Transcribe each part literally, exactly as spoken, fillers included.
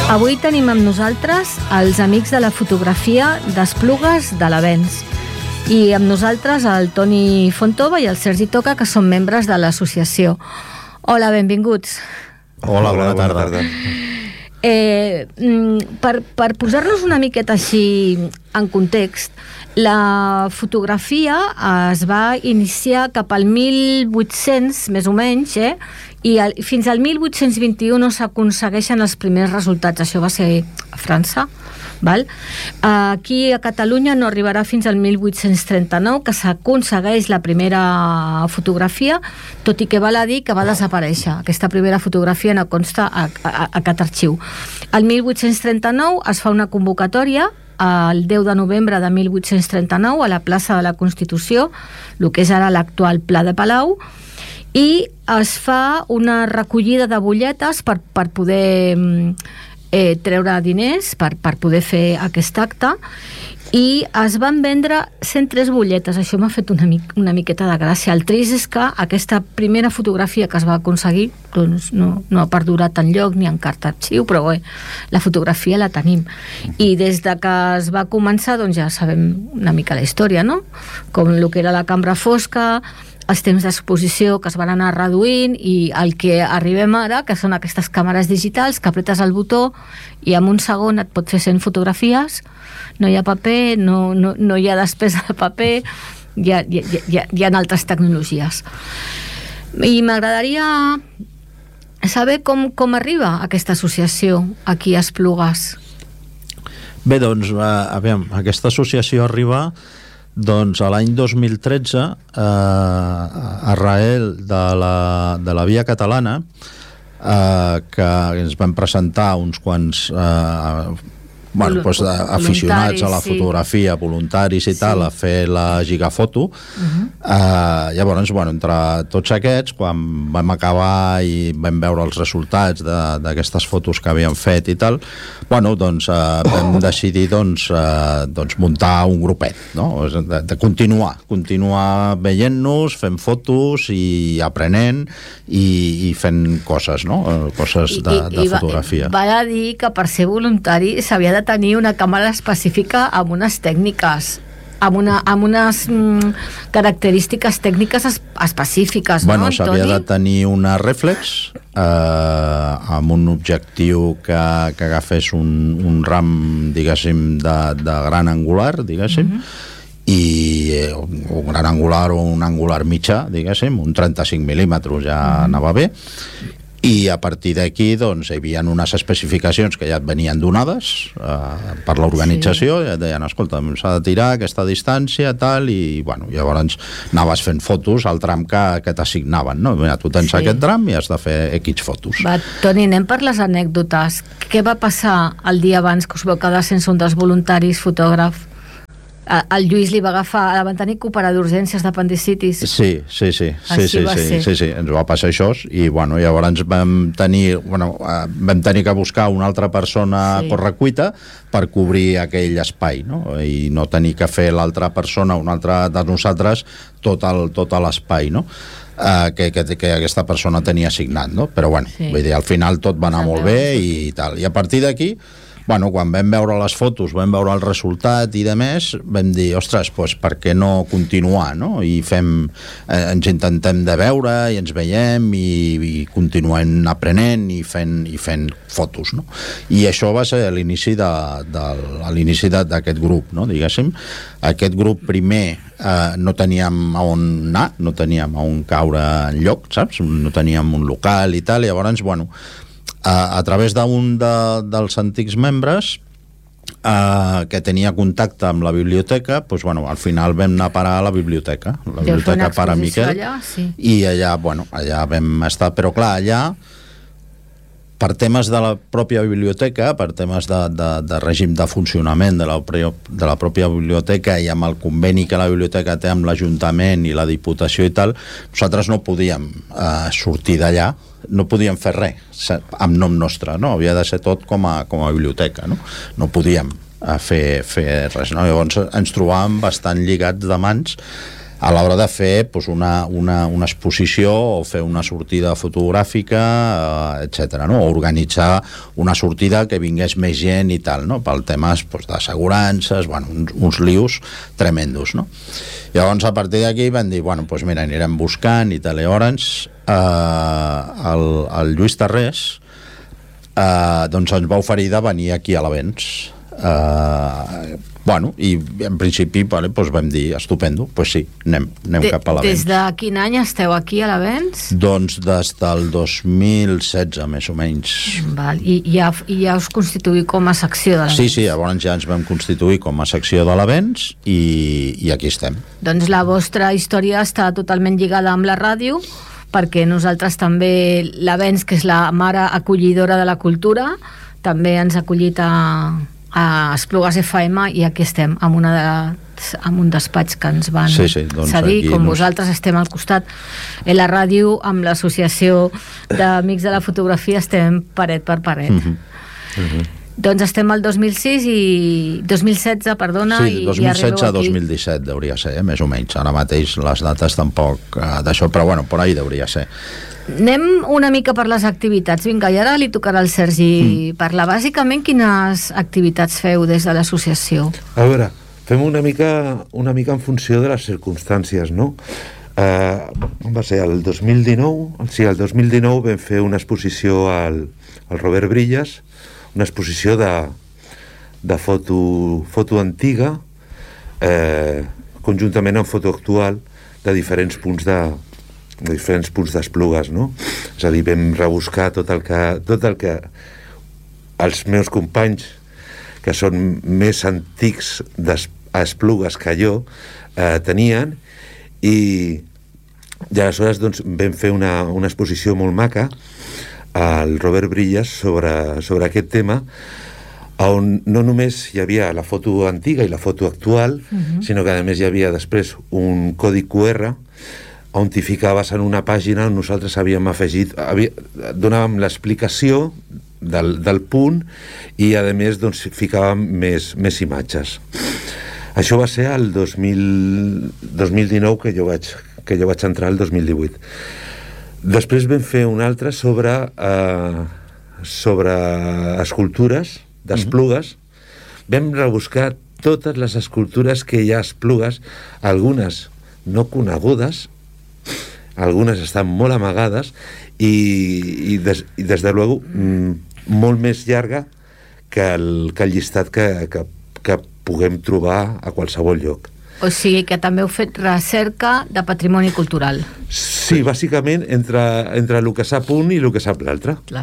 Avui tenim amb nosaltres els amics de la fotografia d'Esplugues de l'Avenç. I amb nosaltres el Toni Fontova i el Sergi Toca, que són membres de l'associació. Hola, benvinguts. Hola, bona tarda. Bona tarda. Eh, per, per posar-nos una miqueta així en context, la fotografia es va iniciar cap al mil vuit-cents, més o menys, eh? I el, fins al mil vuit-cents vint-i-u no s'aconsegueixen els primers resultats. Això va ser a França. Val? Aquí a Catalunya no arribarà fins al mil vuit-cents trenta-nou, que s'aconsegueix la primera fotografia, tot i que val a dir que va desaparèixer. Aquesta primera fotografia no consta a, a, a aquest arxiu. El mil vuit-cents trenta-nou es fa una convocatòria el deu de novembre de mil vuit-cents trenta-nou a la plaça de la Constitució, el que és ara l'actual Pla de Palau, i es fa una recollida de butlletes per, per poder eh, treure diners, per, per poder fer aquest acte, i es van vendre cent tres butlletes. Això m'ha fet una, mic, una miqueta de gràcia. El trist és que aquesta primera fotografia que es va aconseguir doncs no, no ha perdurat enlloc ni en carta arxiu, però bé, la fotografia la tenim. I des de que es va començar doncs ja sabem una mica la història, no? Com el que era la cambra fosca, els temps d'exposició que es van anar reduint i el que arribem ara, que són aquestes càmeres digitals que apretes el botó i en un segon et pot fer cent fotografies, no hi ha paper, no, no, no hi ha despesa de paper, hi ha, hi, ha, hi, ha, hi ha altres tecnologies. I m'agradaria saber com, com arriba aquesta associació aquí a Esplugues. Bé, doncs, a, a veure, aquesta associació arriba doncs a l'any dos mil tretze, eh, arrel de la, de la Via Catalana, eh, que ens van presentar uns quants eh, bueno, doncs, aficionats a la fotografia, voluntaris i sí. tal, a fer la gigafoto. Uh-huh. eh, llavors, bueno, entre tots aquests, quan vam acabar i vam veure els resultats d'aquestes fotos que havíem fet i tal, bueno, doncs eh, vam decidir doncs, eh, doncs muntar un grupet, no? de, de continuar continuar veient-nos, fent fotos i aprenent i, i fent coses, no? Coses de, I, de fotografia. Val a dir que per ser voluntari s'havia de tenir una càmera específica amb unes tècniques, amb, una, amb unes mm, característiques tècniques es, específiques, bueno, no, s'havia de tenir una reflex eh, amb un objectiu que, que agafés un, un ram, diguéssim, de, de gran angular, diguéssim, uh-huh. i eh, un gran angular o un angular mitjà, diguéssim, un trenta-cinc mil·límetres ja uh-huh. anava bé. I a partir d'aquí doncs, hi havia unes especificacions que ja et venien donades eh, per l'organització, sí. ja et deien, escolta, s'ha de tirar aquesta distància tal, i bueno, llavors anaves fent fotos al tram que, que t'assignaven, no? Mira, tu tens sí. aquest tram i has de fer X fotos. Va, Toni, anem per les anècdotes. Què va passar el dia abans que us vau quedar sense un dels voluntaris fotògraf? El Lluís li va agafar, van tenir que operar d'urgències d'apendicitis. Sí, sí, sí, sí, sí, sí, sí, sí, ens va passar això, i bueno, llavors vam tenir, bueno, vam tenir que buscar una altra persona sí. correcuita per cobrir aquell espai, no? I no tenir que fer l'altra persona, una altra de nosaltres, tot el, tot l'espai, no? Uh, que, que, que aquesta persona tenia assignat, no? Però bueno, sí. vull dir, al final tot va anar molt bé i tal, i a partir d'aquí bueno, quan vam veure les fotos, vam veure el resultat i de més, vam dir, ostres, doncs per què no continuar, no? I fem, eh, ens intentem de veure i ens veiem i, i continuem aprenent i fent, i fent fotos, no? I això va ser l'inici de, de, a l'inici d'aquest grup, no? Diguéssim, aquest grup primer eh, no teníem a on anar, no teníem a on caure enlloc, saps? No teníem un local i tal, i llavors, bueno, A, a través d'un de, dels antics membres eh, que tenia contacte amb la biblioteca, doncs, bueno, al final vam anar a parar a la biblioteca, la biblioteca Pare Miquel, allà, sí. i allà, bueno, allà vam estar, però clar, allà per temes de la pròpia biblioteca, per temes de, de, de règim de funcionament de la, de la pròpia biblioteca i amb el conveni que la biblioteca té amb l'Ajuntament i la Diputació i tal, nosaltres no podíem eh, sortir d'allà, no podíem fer res amb nom nostre, no? Havia de ser tot com a, com a biblioteca, no? No podíem fer, fer res, no? Llavors ens trobàvem bastant lligats de mans a l'hora de fer pues, una, una, una exposició o fer una sortida fotogràfica, eh, etcètera, no? O organitzar una sortida que vingués més gent i tal, no? Pel temes pues, d'assegurances, bueno, uns, uns lius tremendos, no? Llavors, a partir d'aquí van dir, bueno, pues mira, anirem buscant i tal, llavors eh, el, el Lluís Tarrés eh, doncs ens va oferir de venir aquí a l'Avenç. Uh, bueno, i en principi vale, doncs vam dir, estupendo, doncs pues sí, anem, anem de, cap a l'Avenç. Des de quin any esteu aquí a l'Avenç? Doncs des del dos mil setze, més o menys. Val. I, ja, I ja us constituïu com a secció de l'Avenç? Sí, sí, llavors ja ens vam constituir com a secció de l'Avenç i, i aquí estem. Doncs la vostra història està totalment lligada amb la ràdio, perquè nosaltres també, l'Avenç, que és la mare acollidora de la cultura, també ens ha acollit a a Esplugues F M i aquí estem amb, una de, amb un despatx que ens van sí, sí, doncs cedir, com nos... vosaltres estem al costat en la ràdio amb l'associació d'Amics de la Fotografia, estem paret per paret. Uh-huh. Uh-huh. Doncs estem al dos mil sis i dos mil setze, perdona, sí, dos mil setze a dos mil disset hauria de ser, eh? Més o menys, ara mateix les dates tampoc eh, d'això, però bueno, per ahí hauria de ser. Anem una mica per les activitats. Vinga, i ara li tocarà al Sergi mm. parlar. Bàsicament, quines activitats feu des de l'associació? A veure, fem una mica, una mica en funció de les circumstàncies, no? Uh, va ser el dos mil dinou, sí, el dos mil dinou vam fer una exposició al, al Robert Brillas, una exposició de, de foto, foto antiga, eh, conjuntament amb foto actual, de diferents punts de de diferents punts d'Esplugues, no? És a dir, vam rebuscar tot el que, tot el que els meus companys, que són més antics a Esplugues que jo, eh, tenien, i, i aleshores doncs, vam fer una, una exposició molt maca al Robert Brillas sobre, sobre aquest tema, on no només hi havia la foto antiga i la foto actual, uh-huh. sinó que a més hi havia després un codi Q R on t'hi ficaves en una pàgina on nosaltres havíem afegit, havia, donàvem l'explicació del, del punt i a més doncs, ficàvem més, més imatges. Això va ser el dos mil dinou que jo vaig, que jo vaig entrar el dos mil divuit. Després vam fer un altre sobre, eh, sobre escultures d'Esplugues. Mm-hmm. Vam rebuscar totes les escultures que hi ha a Esplugues, algunes no conegudes, algunes estan molt amagades i, i, des, i des de luego mm, molt més llarga que el, que el llistat que, que, que puguem trobar a qualsevol lloc. O sigui que també heu fet recerca de patrimoni cultural. Sí, bàsicament entre, entre el que sap un i el que sap l'altre. Clar.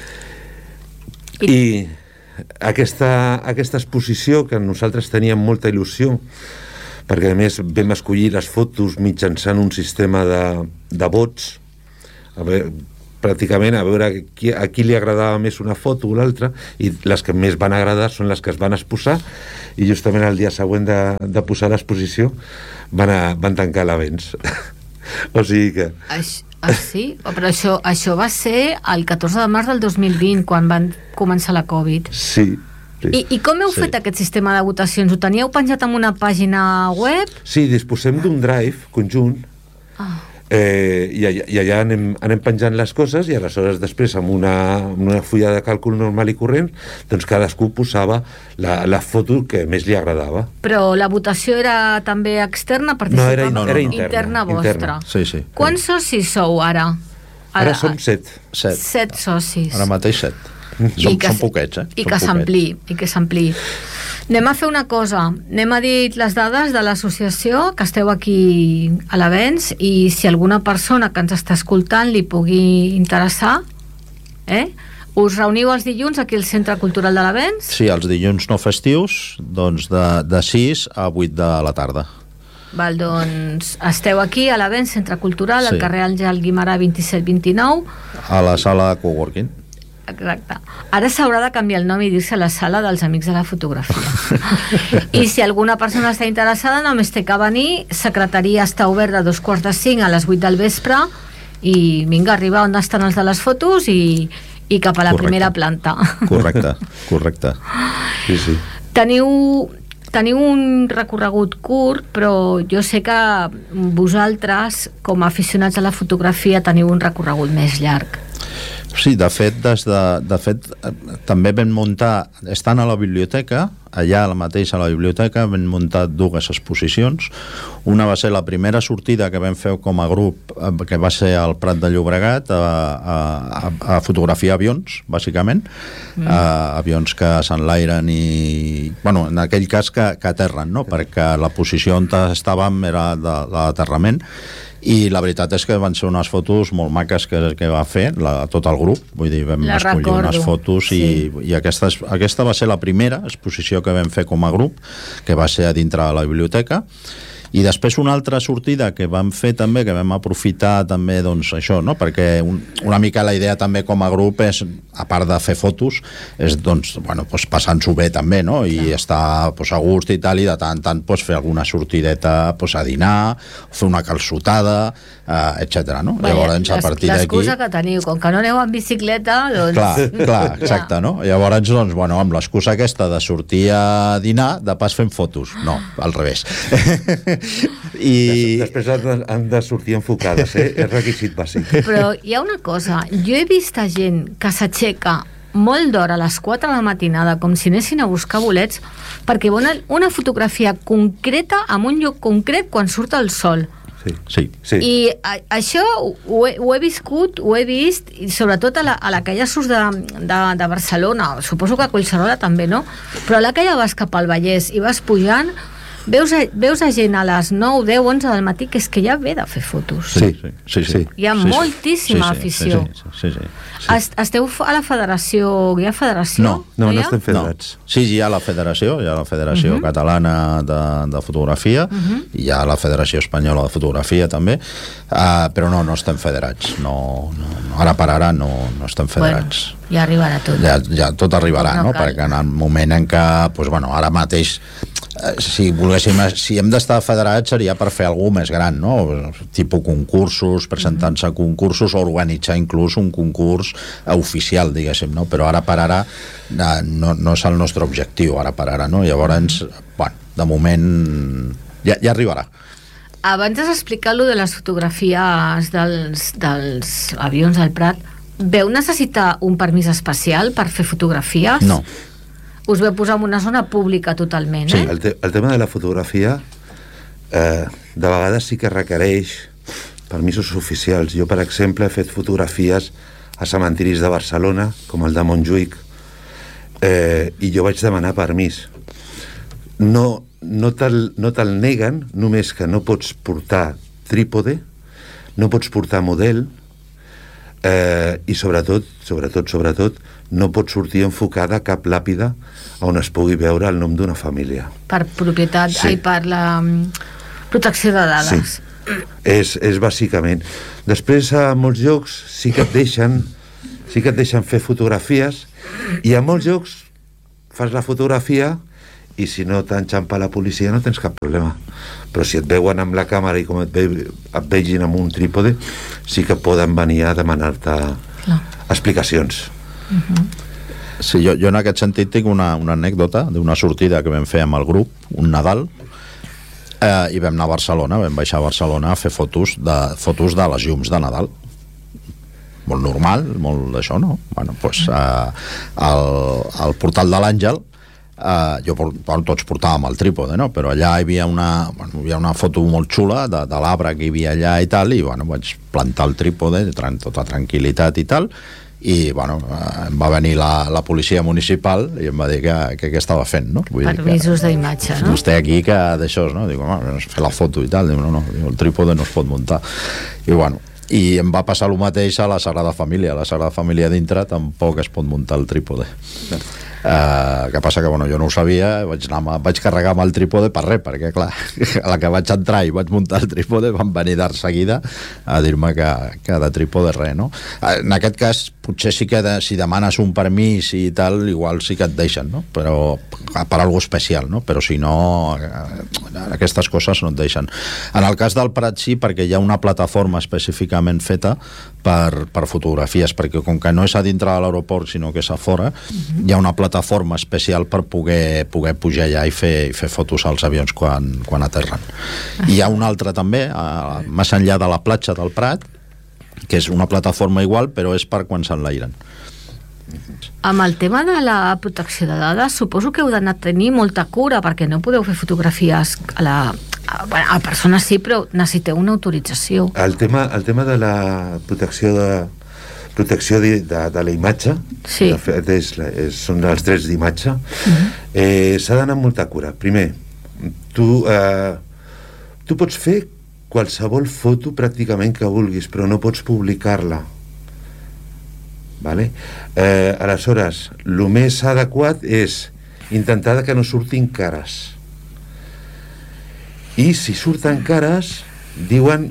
I, I aquesta, aquesta exposició, que nosaltres teníem molta il·lusió, perquè a més vam escollir les fotos mitjançant un sistema de, de vots, a veure, pràcticament a veure qui, a qui li agradava més una foto o l'altra, i les que més van agradar són les que es van exposar, i justament el dia següent de, de posar l'exposició van, a, van tancar l'Avenç. O sigui que... Això, ah, sí? Però això, això va ser el catorze de març del dos mil vint, quan van començar la Covid. Sí. Sí. I, I com heu sí. fet aquest sistema de votacions? Ho teníeu penjat en una pàgina web? Sí, disposem d'un drive conjunt, ah. eh, i, allà, i allà anem, anem penjant les coses, i aleshores després amb una, amb una fulla de càlcul normal i corrent, doncs cadascú posava la, la foto que més li agradava. Però la votació era també externa? No, era, no, era interna. Interna vostra. Interna. Sí, sí. Quants socis sou ara? Ara, ara som set. Set. Set socis. Ara mateix set. Som, som poquets, eh? I que s'ampli, i que s'ampli. Anem a fer una cosa. Anem a dir les dades de l'associació, que esteu aquí a l'Avenç, i si alguna persona que ens està escoltant li pugui interessar, eh? Us reuniu els dilluns aquí al Centre Cultural de l'Avenç? Sí, els dilluns no festius, doncs de, de sis a vuit de la tarda. Val, doncs esteu aquí a l'Avenç, Centre Cultural, sí. Al carrer Àngel Guimerà vint-i-set vint-i-nou. A la sala Coworking. Exacte. Ara s'haurà de canviar el nom i dir-se la sala dels Amics de la Fotografia. I si alguna persona està interessada, només té que venir. Secretaria està oberta a dos quarts de cinc a les vuit del vespre, i vinga, arriba on estan els de les fotos i, i cap a la correcte. Primera planta. Correcte, correcte. Sí, sí. Teniu teniu un recorregut curt, però jo sé que vosaltres, com a aficionats a la fotografia, teniu un recorregut més llarg. Sí, de fet, des de, de fet també vam muntar, estant a la biblioteca, allà la mateixa a la biblioteca, vam muntar dues exposicions. Una va ser la primera sortida que vam fer com a grup, que va ser al Prat de Llobregat, a, a, a fotografiar avions, bàsicament, mm. a, avions que s'enlairen i... Bueno, en aquell cas que, que aterren, no? Perquè la posició on estàvem era de, de l'aterrament, i la veritat és que van ser unes fotos molt maques que, que va fer la, tot el grup, vull dir, vam la escollir recordo. Unes fotos sí. i, i aquesta, aquesta va ser la primera exposició que vam fer com a grup, que va ser a dintre de la biblioteca. I després una altra sortida que vam fer també, que vam aprofitar també, doncs això, no? Perquè un, una mica la idea també com a grup és, a part de fer fotos, és doncs, bueno, doncs passant-s'ho bé també, no? I ja. estar doncs, a gust i tal, i de tant en tant doncs, fer alguna sortideta doncs, a dinar, fer una calçotada, eh, etcètera, no? Bé, llavors, a partir d'aquí... L'excusa que teniu, com que no aneu en bicicleta, doncs... Clar, clar, exacte, no? Llavors, doncs, bueno, amb l'excusa aquesta de sortir a dinar, de pas fent fotos. No, al revés. I... Després han de, han de sortir enfocades, eh? És requisit bàsic. Però hi ha una cosa, jo he vist gent que s'aixeca molt d'hora a les quatre de la matinada, com si anessin a buscar bolets, perquè volen una fotografia concreta en un lloc concret quan surt el sol. Sí, sí, sí. I a, això ho he, ho he viscut, ho he vist, i sobretot a la, a la que ja surts de, de, de Barcelona, suposo que a Collserola també, no? Però a la que ja vas cap al Vallès i vas pujant, veus a, veus a gent a les nou, deu, onze del matí que és que ja ve de fer fotos. Sí, sí, sí, sí. Hi ha sí, moltíssima sí, sí, afició. Sí, sí, sí, sí, sí. Est, esteu a la federació? Hi ha federació? No, no, no, no estem federats. No. Sí, hi ha la federació, hi ha la Federació uh -huh. Catalana de, de Fotografia, uh -huh. hi ha la Federació Espanyola de Fotografia també, uh, però no, no estem federats. No, no, ara per ara no, no estem federats. Bueno, ja arribarà tot. Ja, ja tot arribarà, no? no? Perquè en el moment en què, pues, bueno, ara mateix si volguéssim, si hem d'estar federats seria per fer alguna més gran, no? Tipus concursos, presentant-se a concursos o organitzar inclús un concurs oficial, diguéssim, no? Però ara per ara no, no és el nostre objectiu, ara per ara, no? Llavors, bueno, de moment ja, ja arribarà. Abans has explicat lo de les fotografies dels, dels avions del Prat. Veu necessitar un permís especial per fer fotografies? No. Us veu posar en una zona pública totalment, sí, eh? El, te el tema de la fotografia eh, de vegades sí que requereix permisos oficials. Jo, per exemple, he fet fotografies a cementiris de Barcelona, com el de Montjuïc, eh, i jo vaig demanar permís. No, no te'l no te neguen, només que no pots portar trípode, no pots portar model, eh, i sobretot, sobretot, sobretot, no pot sortir enfocada cap làpida on es pugui veure el nom d'una família. Per propietat, sí. Ai, per la um, protecció de dades. Sí, és, és bàsicament. Després, a molts llocs sí que et deixen sí que et deixen fer fotografies, i a molts llocs fas la fotografia i si no t'enxampa la policia no tens cap problema. Però si et veuen amb la càmera i com et, ve, et vegin amb un trípode, sí que poden venir a demanar-te no. explicacions. Uh-huh. Sí, jo, jo en aquest sentit tinc una, una anècdota d'una sortida que vam fer amb el grup, un Nadal, eh, i vam anar a Barcelona, vam baixar a Barcelona a fer fotos de, fotos de les llums de Nadal. Molt normal, molt d'això, no? Bueno, doncs, eh, al, al portal de l'Àngel, eh, jo bueno, tots portàvem el trípode, no? Però allà hi havia una, bueno, hi havia una foto molt xula de, de l'arbre que hi havia allà i tal, i bueno, vaig plantar el trípode, tota tranquil·litat i tal, i bueno, em va venir la, la policia municipal i em va dir que, que què estava fent, no? Vull permisos d'imatge, no? Vostè aquí que d'això, no? Dic, home, fer la foto i tal. Dic, no, no, el trípode no es pot muntar. I bueno, i em va passar el mateix a la Sagrada Família. A la Sagrada Família dintre tampoc es pot muntar el trípode. No. Uh, que passa que bueno, jo no ho sabia, vaig, anar, vaig carregar amb el trípode per res, perquè clar, a la que vaig entrar i vaig muntar el trípode van venir de seguida a dir-me que, que de trípode res, no? En aquest cas potser sí que de, si demanes un permís i tal, igual sí que et deixen, no? Però per algo especial, no? Però si no, aquestes coses no et deixen. En el cas del Prat sí, perquè hi ha una plataforma específicament feta per, per fotografies, perquè com que no és a dintre de l'aeroport, sinó que és a fora, uh-huh. hi ha una plataforma especial per poder, poder pujar allà i fer, i fer fotos als avions quan, quan aterren. Uh-huh. Hi ha una altra també, a, més enllà de la platja del Prat, que és una plataforma igual, però és per quan s'enlairen. Amb el tema de la protecció de dades, suposo que heu d'anar a tenir molta cura, perquè no podeu fer fotografies a la... A, bueno, a persones sí, però necessiteu una autorització. El tema, el tema de la protecció de protecció de, de, de la imatge, sí. de fet, és, és, són els drets d'imatge, uh-huh. eh, s'ha d'anar amb molta cura. Primer, tu, eh, tu pots fer qualsevol foto pràcticament que vulguis, però no pots publicar-la. Vale? Eh, aleshores, el més adequat és intentar que no surtin cares. I si surten cares, diuen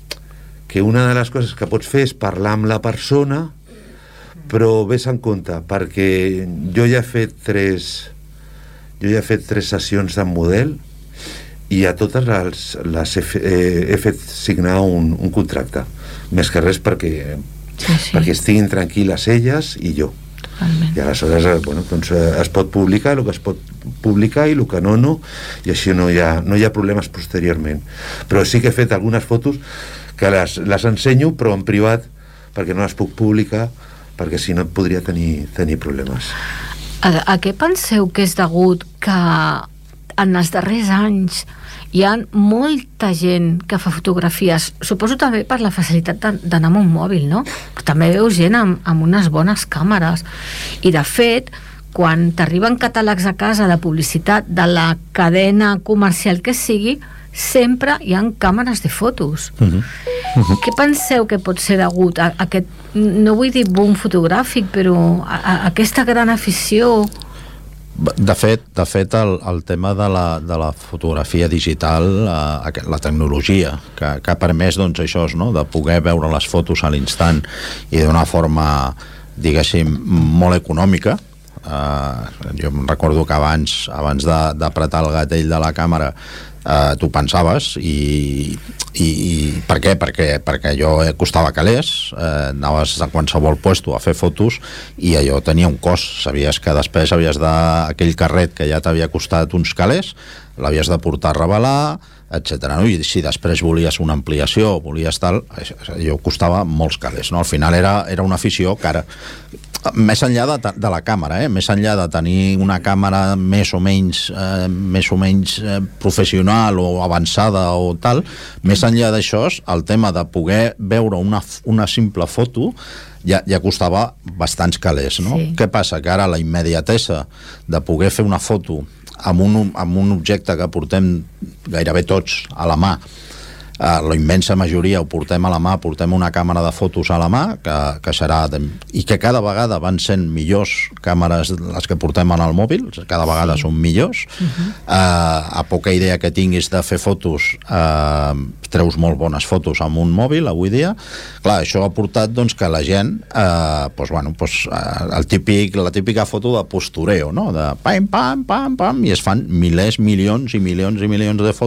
que una de les coses que pots fer és parlar amb la persona, però vés en compte, perquè jo ja he fet tres jo ja he fet tres sessions de model i a totes les, les he, eh, he fet signar un, un contracte, més que res perquè, sí, sí. perquè estiguin tranquil·les elles i jo. Totalment. I aleshores bueno, doncs, es pot publicar el que es pot publicar i el que no, no, i així no hi ha, no hi ha problemes posteriorment. Però sí que he fet algunes fotos que les, les ensenyo, però en privat, perquè no les puc publicar, perquè si no podria tenir, tenir problemes. A, a què penseu que és degut que en els darrers anys hi ha molta gent que fa fotografies, suposo també per la facilitat d'anar amb un mòbil, no? Però també veus gent amb, amb unes bones càmeres. I de fet, quan t'arriben catàlegs a casa de publicitat de la cadena comercial que sigui, sempre hi ha càmeres de fotos. Uh-huh. Uh-huh. Què penseu que pot ser degut a, a aquest, no vull dir boom fotogràfic, però a, a aquesta gran afició? De fet, de fet el, el tema de la, de la fotografia digital, eh, la tecnologia que, que ha permès doncs, això, no? De poder veure les fotos a l'instant i d'una forma, diguéssim, molt econòmica. Eh, jo em recordo que abans, abans d'apretar el gatell de la càmera Uh, tu pensaves i, i, i per què? Perquè, perquè allò costava calés, uh, anaves a qualsevol puesto a fer fotos i allò tenia un cost, sabies que després havies de, aquell carret que ja t'havia costat uns calés, l'havies de portar a revelar, etcètera. No? I si després volies una ampliació, volies tal, allò costava molts calés, no? Al final era, era una afició cara. Més enllà de, de la càmera, eh? Més enllà de tenir una càmera més o menys, eh, més o menys eh, professional o avançada o tal, més enllà d'això, el tema de poder veure una, una simple foto ja, ja costava bastants calés, no? Sí. Què passa? Que ara la immediatesa de poder fer una foto amb un, amb un objecte que portem gairebé tots a la mà, Uh, la immensa majoria ho portem a la mà, portem una càmera de fotos a la mà que, que serà de, i que cada vegada van sent millors càmeres les que portem en el mòbil, cada vegada sí. Són millors. Uh-huh. uh, a poca idea que tinguis de fer fotos, uh, treus molt bones fotos amb un mòbil avui dia. Clar, això ha portat doncs, que la gent uh, pues, bueno, pues, uh, el típic, la típica foto de postureo, no? De pam, pam, pam, pam, i es fan milers, milions i milions i milions de fotos